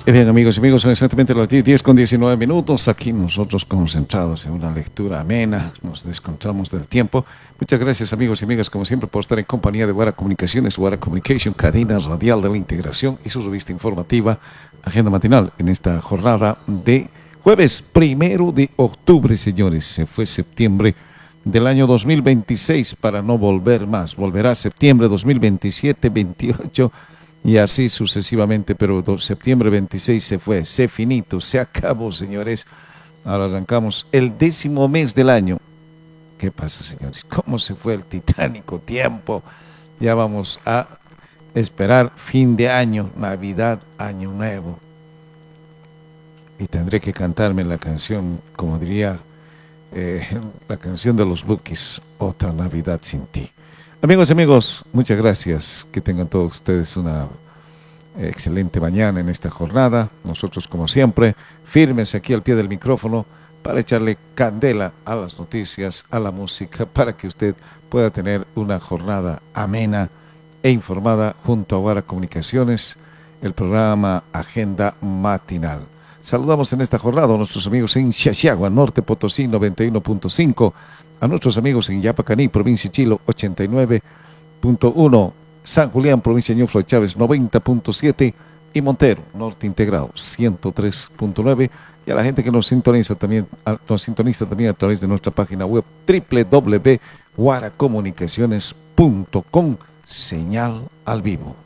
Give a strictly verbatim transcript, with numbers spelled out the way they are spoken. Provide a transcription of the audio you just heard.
Y bien, amigos y amigos, son exactamente las diez, diez con diecinueve minutos. Aquí nosotros concentrados en una lectura amena, nos descontamos del tiempo. Muchas gracias, amigos y amigas, como siempre, por estar en compañía de Guara Comunicaciones, Guara Communication, cadena radial de la integración y su revista informativa, Agenda Matinal, en esta jornada de jueves primero de octubre, señores. Se fue septiembre del año dos mil veintiséis para no volver más. Volverá septiembre dos mil veintisiete, veintiocho y así sucesivamente, pero septiembre veintiséis se fue, se finito, se acabó, señores. Ahora arrancamos el décimo mes del año. ¿Qué pasa, señores? ¿Cómo se fue el titánico tiempo? Ya vamos a esperar fin de año, Navidad, Año Nuevo. Y tendré que cantarme la canción, como diría eh, la canción de los Bukis, Otra Navidad sin ti. Amigos y amigos, muchas gracias. Que tengan todos ustedes una excelente mañana en esta jornada. Nosotros, como siempre, firmes aquí al pie del micrófono para echarle candela a las noticias, a la música, para que usted pueda tener una jornada amena e informada junto a Guara Comunicaciones, el programa Agenda Matinal. Saludamos en esta jornada a nuestros amigos en Xaxiagua, Norte Potosí, noventa y uno punto cinco, a nuestros amigos en Yapacaní, provincia de Chilo, ochenta y nueve punto uno, San Julián, provincia de Ñuflo de Chávez, noventa punto siete, y Montero, Norte Integrado, ciento tres punto nueve, y a la gente que nos sintoniza también, nos sintoniza también a través de nuestra página web doble u doble u doble u punto guara comunicaciones punto com, señal al vivo.